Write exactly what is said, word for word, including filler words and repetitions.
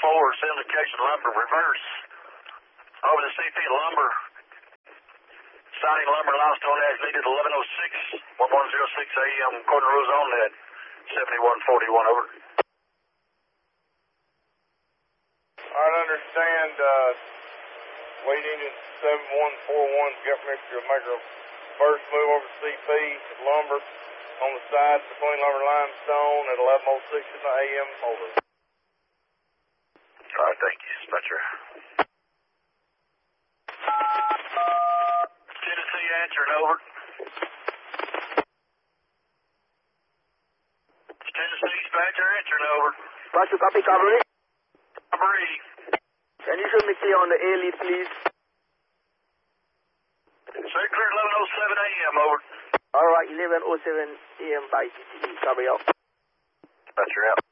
four, syndication lumber reverse. Over to C P Lumber. Starting lumber limestone as needed eleven oh six, one one oh six A M, quarter rules on net, seventy-one forty-one, over. I understand, uh, lead engine seven one four one got Mister make a first move over to C P Lumber on the side between lumber and limestone at eleven oh six in the A M, over. All right, thank you, Dispatcher. Tennessee answering, over. Tennessee dispatcher answering, over. Dispatcher, copy, cavalry. Cavalry. Can you show me clear on the A lead, please? Say clear eleven oh seven A M, over. All right, eleven oh seven A M by C T E, cavalry out. Dispatcher out.